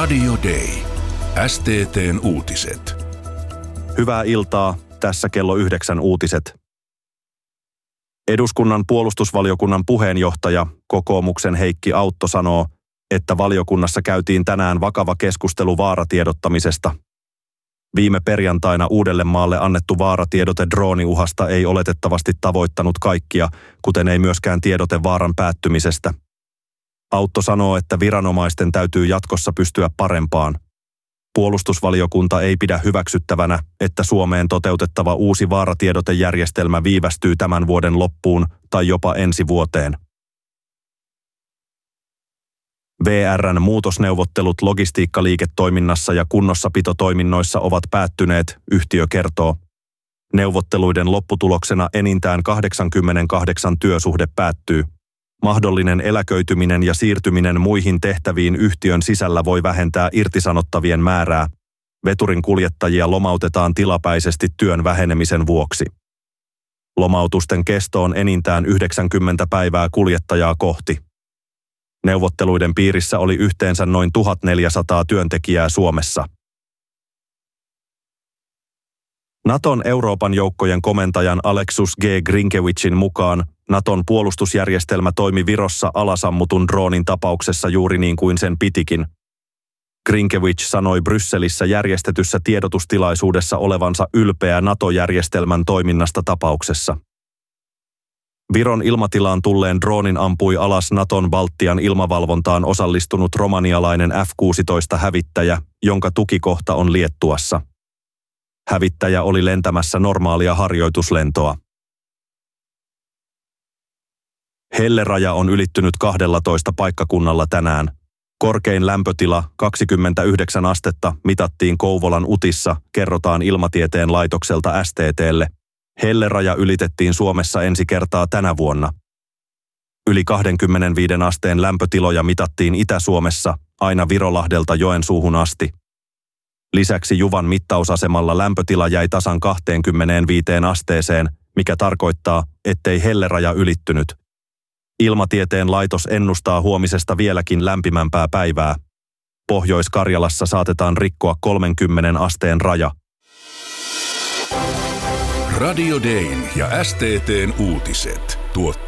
Radio Day. STT:n uutiset. Hyvää iltaa, tässä kello 9 uutiset. Eduskunnan puolustusvaliokunnan puheenjohtaja, kokoomuksen Heikki Autto sanoo, että valiokunnassa käytiin tänään vakava keskustelu vaaratiedottamisesta. Viime perjantaina Uudellemaalle annettu vaaratiedote drooniuhasta ei oletettavasti tavoittanut kaikkia, kuten ei myöskään tiedote vaaran päättymisestä. Autto sanoo, että viranomaisten täytyy jatkossa pystyä parempaan. Puolustusvaliokunta ei pidä hyväksyttävänä, että Suomeen toteutettava uusi vaaratiedotejärjestelmä viivästyy tämän vuoden loppuun tai jopa ensi vuoteen. VR:n muutosneuvottelut logistiikkaliiketoiminnassa ja kunnossapitotoiminnoissa ovat päättyneet, yhtiö kertoo. Neuvotteluiden lopputuloksena enintään 88 työsuhde päättyy. Mahdollinen eläköityminen ja siirtyminen muihin tehtäviin yhtiön sisällä voi vähentää irtisanottavien määrää. Veturin kuljettajia lomautetaan tilapäisesti työn vähenemisen vuoksi. Lomautusten kesto on enintään 90 päivää kuljettajaa kohti. Neuvotteluiden piirissä oli yhteensä noin 1400 työntekijää Suomessa. Naton Euroopan joukkojen komentajan Alexus G. Grinkevicin mukaan Naton puolustusjärjestelmä toimi Virossa alasammutun droonin tapauksessa juuri niin kuin sen pitikin. Grinkevic sanoi Brysselissä järjestetyssä tiedotustilaisuudessa olevansa ylpeä NATO-järjestelmän toiminnasta tapauksessa. Viron ilmatilaan tulleen droonin ampui alas Naton Baltian ilmavalvontaan osallistunut romanialainen F-16-hävittäjä, jonka tukikohta on Liettuassa. Hävittäjä oli lentämässä normaalia harjoituslentoa. Helleraja on ylittynyt 12 paikkakunnalla tänään. Korkein lämpötila 29 astetta mitattiin Kouvolan Utissa, kerrotaan Ilmatieteen laitokselta STT:lle. Helleraja ylitettiin Suomessa ensi kertaa tänä vuonna. Yli 25 asteen lämpötiloja mitattiin Itä-Suomessa, aina Virolahdelta Joensuuhun asti. Lisäksi Juvan mittausasemalla lämpötila jäi tasan 25 asteeseen, mikä tarkoittaa, ettei helleraja ylittynyt. Ilmatieteen laitos ennustaa huomisesta vieläkin lämpimämpää päivää. Pohjois-Karjalassa saatetaan rikkoa 30 asteen raja. Radio Dayn ja STT:n uutiset.